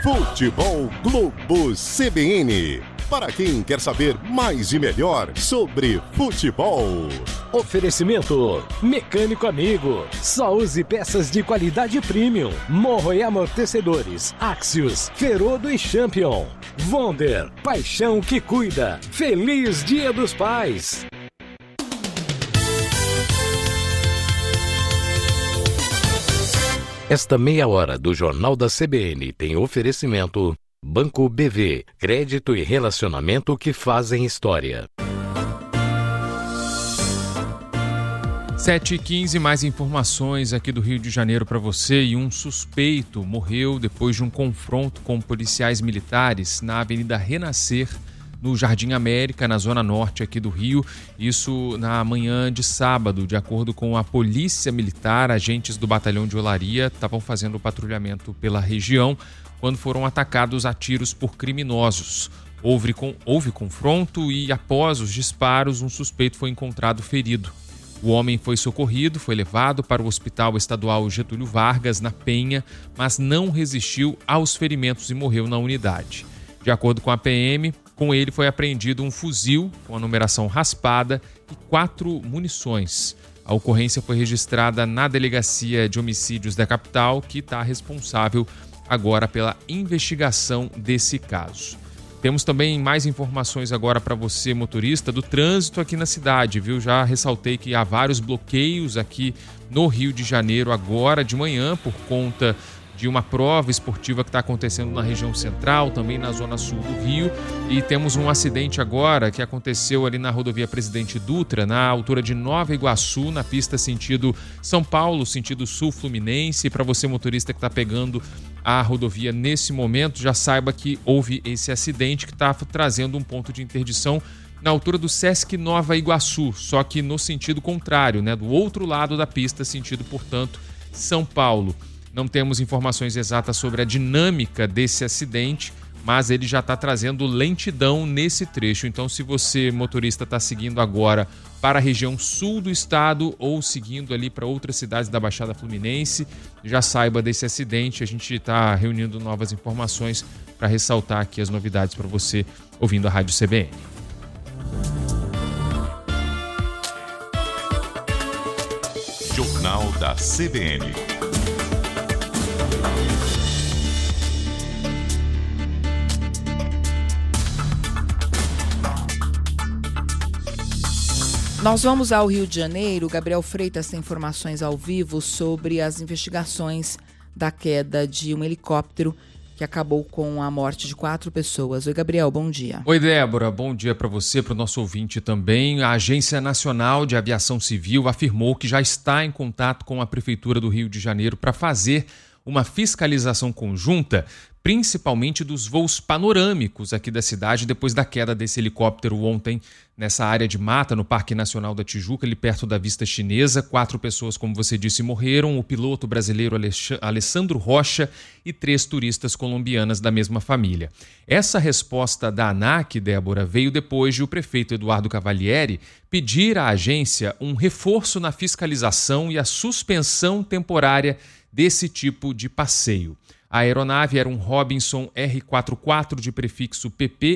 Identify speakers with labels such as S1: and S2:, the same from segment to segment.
S1: Futebol Globo CBN. Para quem quer saber mais e melhor sobre futebol.
S2: Oferecimento Mecânico Amigo. Só use peças de qualidade premium. Morro e amortecedores. Axios, Ferodo e Champion. Wonder, paixão que cuida. Feliz Dia dos Pais. Esta meia hora do Jornal da CBN tem oferecimento Banco BV, crédito e relacionamento que fazem história.
S3: 7h15, mais informações aqui do Rio de Janeiro para você. E um suspeito morreu depois de um confronto com policiais militares na Avenida Renascer, no Jardim América, na zona norte aqui do Rio. Isso na manhã de sábado. De acordo com a Polícia Militar, agentes do Batalhão de Olaria estavam fazendo o patrulhamento pela região quando foram atacados a tiros por criminosos. Houve confronto e, após os disparos, um suspeito foi encontrado ferido. O homem foi socorrido, foi levado para o Hospital Estadual Getúlio Vargas, na Penha, mas não resistiu aos ferimentos e morreu na unidade. De acordo com a PM, com ele foi apreendido um fuzil com a numeração raspada e 4 munições. A ocorrência foi registrada na Delegacia de Homicídios da capital, que está responsável agora pela investigação desse caso. Temos também mais informações agora para você, motorista, do trânsito aqui na cidade, viu? Já ressaltei que há vários bloqueios aqui no Rio de Janeiro agora de manhã por conta de uma prova esportiva que está acontecendo na região central, também na zona sul do Rio. E temos um acidente agora que aconteceu ali na rodovia Presidente Dutra, na altura de Nova Iguaçu, na pista sentido São Paulo, sentido sul Fluminense. Para você, motorista que está pegando a rodovia nesse momento, já saiba que houve esse acidente que está trazendo um ponto de interdição na altura do Sesc Nova Iguaçu, só que no sentido contrário, né, do outro lado da pista, sentido, portanto, São Paulo. Não temos informações exatas sobre a dinâmica desse acidente, mas ele já está trazendo lentidão nesse trecho. Então, se você, motorista, está seguindo agora para a região sul do estado ou seguindo ali para outras cidades da Baixada Fluminense, já saiba desse acidente. A gente está reunindo novas informações para ressaltar aqui as novidades para você ouvindo a Rádio CBN.
S1: Jornal da CBN.
S4: Nós vamos ao Rio de Janeiro. Gabriel Freitas tem informações ao vivo sobre as investigações da queda de um helicóptero que acabou com a morte de 4 pessoas. Oi, Gabriel, bom dia.
S3: Oi, Débora, bom dia para você, para o nosso ouvinte também. A Agência Nacional de Aviação Civil afirmou que já está em contato com a Prefeitura do Rio de Janeiro para fazer uma fiscalização conjunta, principalmente dos voos panorâmicos aqui da cidade, depois da queda desse helicóptero ontem nessa área de mata, no Parque Nacional da Tijuca, ali perto da Vista Chinesa. 4 pessoas, como você disse, morreram, o piloto brasileiro Alessandro Rocha e 3 turistas colombianas da mesma família. Essa resposta da ANAC, Débora, veio depois de o prefeito Eduardo Cavalieri pedir à agência um reforço na fiscalização e a suspensão temporária desse tipo de passeio. A aeronave era um Robinson R-44 de prefixo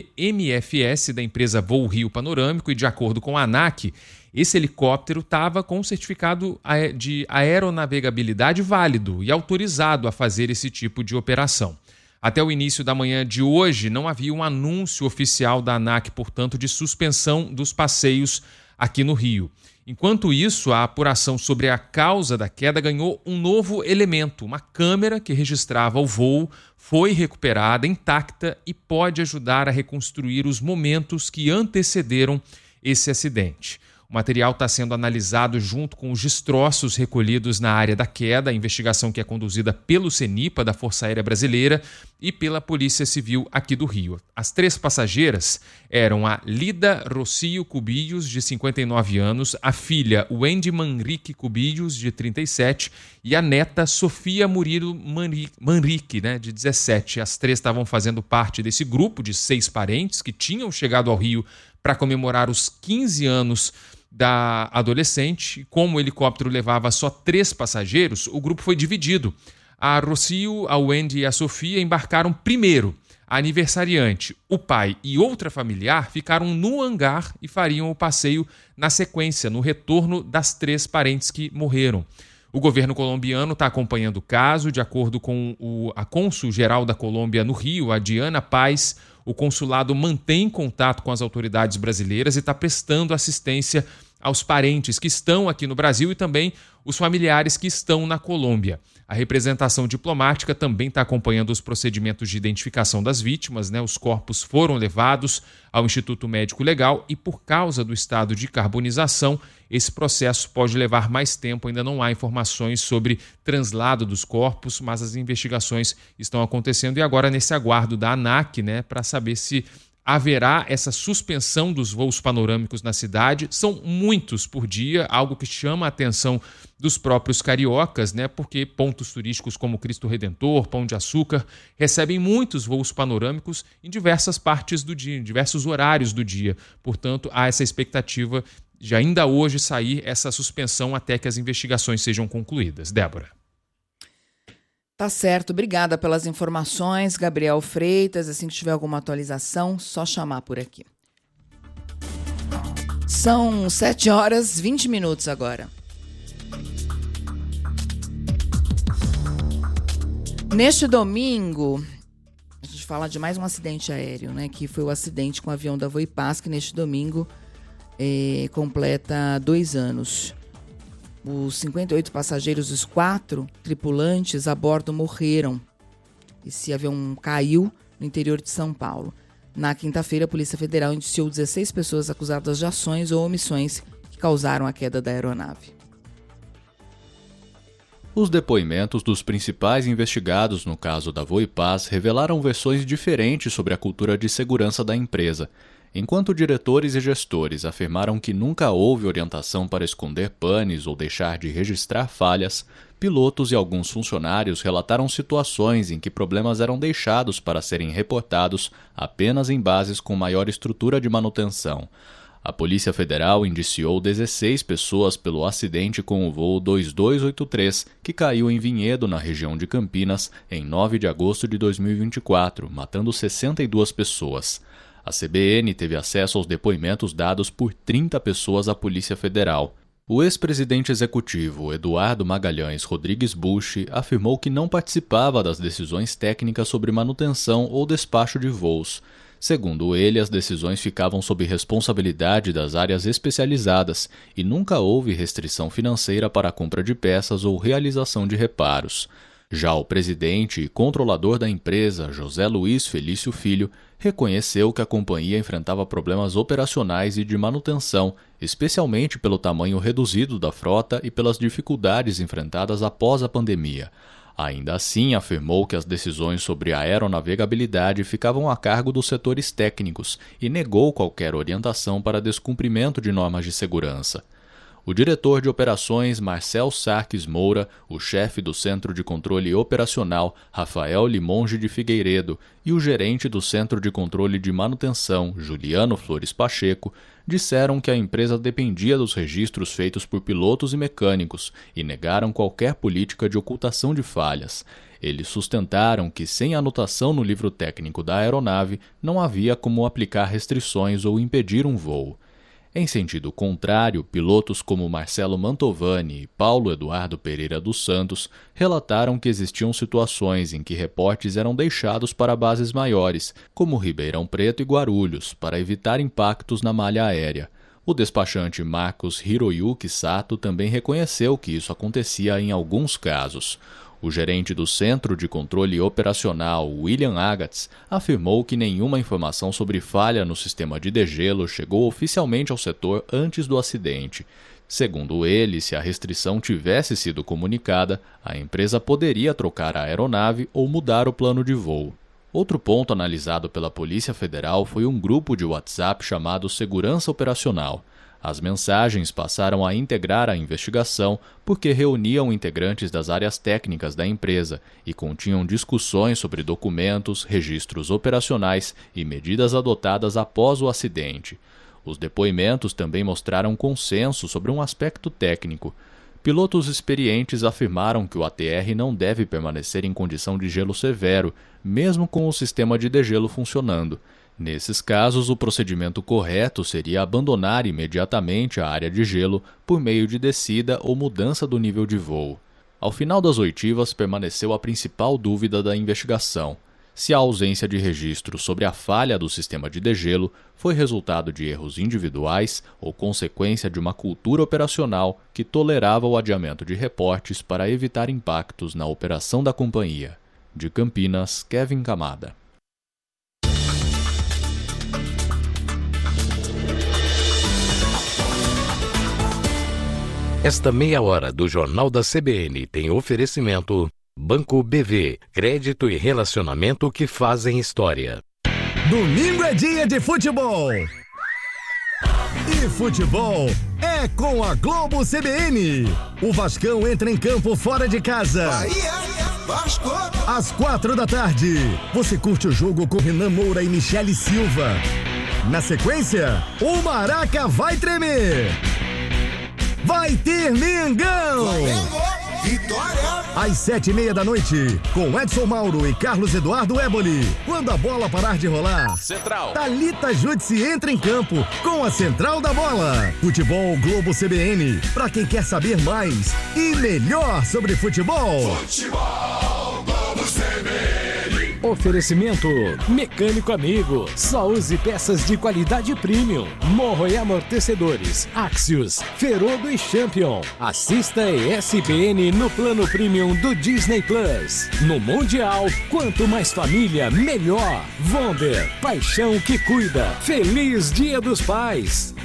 S3: PP-MFS da empresa Voo Rio Panorâmico e, de acordo com a ANAC, esse helicóptero estava com um certificado de aeronavegabilidade válido e autorizado a fazer esse tipo de operação. Até o início da manhã de hoje, não havia um anúncio oficial da ANAC, portanto, de suspensão dos passeios aqui no Rio. Enquanto isso, a apuração sobre a causa da queda ganhou um novo elemento. Uma câmera que registrava o voo foi recuperada intacta e pode ajudar a reconstruir os momentos que antecederam esse acidente. O material está sendo analisado junto com os destroços recolhidos na área da queda, a investigação que é conduzida pelo CENIPA, da Força Aérea Brasileira, e pela Polícia Civil aqui do Rio. As 3 passageiras eram a Lida Rocio Cubillos, de 59 anos, a filha Wendy Manrique Cubillos, de 37, e a neta Sofia Murilo Manrique, de 17. As 3 estavam fazendo parte desse grupo de 6 parentes que tinham chegado ao Rio para comemorar os 15 anos da adolescente. Como o helicóptero levava só 3 passageiros, o grupo foi dividido. A Rocio, a Wendy e a Sofia embarcaram primeiro. A aniversariante, o pai e outra familiar ficaram no hangar e fariam o passeio na sequência, no retorno das 3 parentes que morreram. O governo colombiano está acompanhando o caso. De acordo com a cônsul-geral da Colômbia no Rio, a Diana Paz, o consulado mantém contato com as autoridades brasileiras e está prestando assistência aos parentes que estão aqui no Brasil e também os familiares que estão na Colômbia. A representação diplomática também está acompanhando os procedimentos de identificação das vítimas, né? Os corpos foram levados ao Instituto Médico Legal e, por causa do estado de carbonização, esse processo pode levar mais tempo. Ainda não há informações sobre translado dos corpos, mas as investigações estão acontecendo e agora nesse aguardo da ANAC, né, para saber se haverá essa suspensão dos voos panorâmicos na cidade. São muitos por dia, algo que chama a atenção dos próprios cariocas, né? Porque pontos turísticos como Cristo Redentor, Pão de Açúcar, recebem muitos voos panorâmicos em diversas partes do dia, em diversos horários do dia. Portanto, há essa expectativa de ainda hoje sair essa suspensão até que as investigações sejam concluídas. Débora.
S4: Tá certo, obrigada pelas informações, Gabriel Freitas. Assim que tiver alguma atualização, só chamar por aqui. São 7h20 agora. Neste domingo, a gente fala de mais um acidente aéreo, né? Que foi o acidente com o avião da Voipaz, que neste domingo completa 2 anos. Os 58 passageiros, os 4 tripulantes a bordo morreram. Esse avião caiu no interior de São Paulo. Na quinta-feira, a Polícia Federal indiciou 16 pessoas acusadas de ações ou omissões que causaram a queda da aeronave.
S5: Os depoimentos dos principais investigados no caso da Voipaz revelaram versões diferentes sobre a cultura de segurança da empresa. Enquanto diretores e gestores afirmaram que nunca houve orientação para esconder panes ou deixar de registrar falhas, pilotos e alguns funcionários relataram situações em que problemas eram deixados para serem reportados apenas em bases com maior estrutura de manutenção. A Polícia Federal indiciou 16 pessoas pelo acidente com o voo 2283, que caiu em Vinhedo, na região de Campinas, em 9 de agosto de 2024, matando 62 pessoas. A CBN teve acesso aos depoimentos dados por 30 pessoas à Polícia Federal. O ex-presidente executivo Eduardo Magalhães Rodrigues Bush afirmou que não participava das decisões técnicas sobre manutenção ou despacho de voos. Segundo ele, as decisões ficavam sob responsabilidade das áreas especializadas e nunca houve restrição financeira para a compra de peças ou realização de reparos. Já o presidente e controlador da empresa, José Luiz Felício Filho, reconheceu que a companhia enfrentava problemas operacionais e de manutenção, especialmente pelo tamanho reduzido da frota e pelas dificuldades enfrentadas após a pandemia. Ainda assim, afirmou que as decisões sobre a aeronavegabilidade ficavam a cargo dos setores técnicos e negou qualquer orientação para descumprimento de normas de segurança. O diretor de operações, Marcel Sarques Moura, o chefe do Centro de Controle Operacional, Rafael Limonge de Figueiredo, e o gerente do Centro de Controle de Manutenção, Juliano Flores Pacheco, disseram que a empresa dependia dos registros feitos por pilotos e mecânicos e negaram qualquer política de ocultação de falhas. Eles sustentaram que, sem anotação no livro técnico da aeronave, não havia como aplicar restrições ou impedir um voo. Em sentido contrário, pilotos como Marcelo Mantovani e Paulo Eduardo Pereira dos Santos relataram que existiam situações em que reportes eram deixados para bases maiores, como Ribeirão Preto e Guarulhos, para evitar impactos na malha aérea. O despachante Marcos Hiroyuki Sato também reconheceu que isso acontecia em alguns casos. O gerente do Centro de Controle Operacional, William Agatz, afirmou que nenhuma informação sobre falha no sistema de degelo chegou oficialmente ao setor antes do acidente. Segundo ele, se a restrição tivesse sido comunicada, a empresa poderia trocar a aeronave ou mudar o plano de voo. Outro ponto analisado pela Polícia Federal foi um grupo de WhatsApp chamado Segurança Operacional. As mensagens passaram a integrar a investigação porque reuniam integrantes das áreas técnicas da empresa e continham discussões sobre documentos, registros operacionais e medidas adotadas após o acidente. Os depoimentos também mostraram consenso sobre um aspecto técnico. Pilotos experientes afirmaram que o ATR não deve permanecer em condição de gelo severo, mesmo com o sistema de degelo funcionando. Nesses casos, o procedimento correto seria abandonar imediatamente a área de gelo por meio de descida ou mudança do nível de voo. Ao final das oitivas, permaneceu a principal dúvida da investigação: se a ausência de registro sobre a falha do sistema de degelo foi resultado de erros individuais ou consequência de uma cultura operacional que tolerava o adiamento de reportes para evitar impactos na operação da companhia. De Campinas, Kevin Camada.
S2: Esta meia hora do Jornal da CBN tem oferecimento Banco BV, crédito e relacionamento que fazem história.
S6: Domingo é dia de futebol. E futebol é com a Globo CBN. O Vascão entra em campo fora de casa. Vasco! Às 4h, você curte o jogo com Renan Moura e Michele Silva. Na sequência, o Maraca vai tremer. Vai ter Mengão! Vitória! Às 7h30, com Edson Mauro e Carlos Eduardo Éboli. Quando a bola parar de rolar,
S7: Central.
S6: Thalita Jutsi entra em campo com a Central da Bola. Futebol Globo CBN, pra quem quer saber mais e melhor sobre futebol.
S7: Futebol Globo CBN.
S2: Oferecimento Mecânico Amigo. Só use peças de qualidade premium. Morro e amortecedores, Axios, Ferodo e Champion. Assista ESPN no plano premium do Disney Plus. No Mundial, quanto mais família, melhor. Wonder, paixão que cuida. Feliz Dia dos Pais.